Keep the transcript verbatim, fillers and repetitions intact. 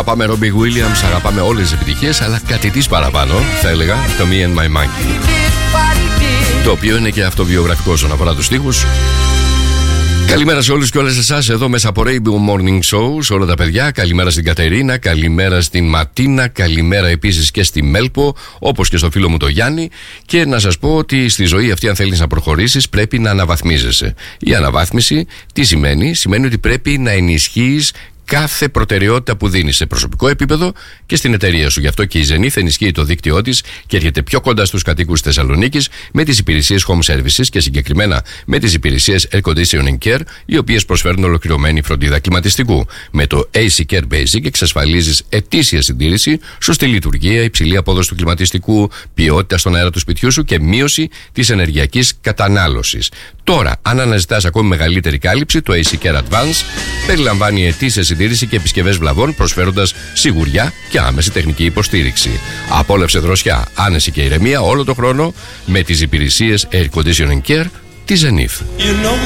Αγαπάμε Robbie Williams, αγαπάμε όλες τις επιτυχίες, αλλά κάτι της παραπάνω, θα έλεγα, το Me and My Monkey. Το οποίο είναι και αυτοβιογραφικό όσον αφορά τους στίχους. Καλημέρα σε όλους και όλες εσάς εδώ μέσα από Rainbow Morning Show, σε όλα τα παιδιά. Καλημέρα στην Κατερίνα, καλημέρα στην Ματίνα, καλημέρα επίσης και στη Μέλπο, όπως και στο φίλο μου το Γιάννη. Και να σας πω ότι στη ζωή αυτή, αν θέλεις να προχωρήσεις, πρέπει να αναβαθμίζεσαι. Η αναβάθμιση τι σημαίνει? Σημαίνει ότι πρέπει να ενισχύεις κάθε προτεραιότητα που δίνεις σε προσωπικό επίπεδο και στην εταιρεία σου. Γι' αυτό και η Zenith ενισχύει το δίκτυό της και έρχεται πιο κοντά στους κατοίκους της Θεσσαλονίκης με τις υπηρεσίες home services και συγκεκριμένα με τις υπηρεσίες air conditioning care, οι οποίες προσφέρουν ολοκληρωμένη φροντίδα κλιματιστικού. Με το έι σι Care Basic εξασφαλίζεις ετήσια συντήρηση, σωστή λειτουργία, υψηλή απόδοση του κλιματιστικού, ποιότητα στον αέρα του σπιτιού σου και μείωση της ενεργειακής κατανάλωσης. Τώρα, αν αναζητάς ακόμη μεγαλύτερη κάλυψη, το έι σι Care Advance περιλαμβάνει ετήσια συντήρηση και επισκευές βλαβών, προσφέροντας σιγουριά και άμεση τεχνική υποστήριξη. Απόλαυσε δροσιά, άνεση και ηρεμία όλο το χρόνο με τις υπηρεσίες Air Conditioning Care της Zenith. You know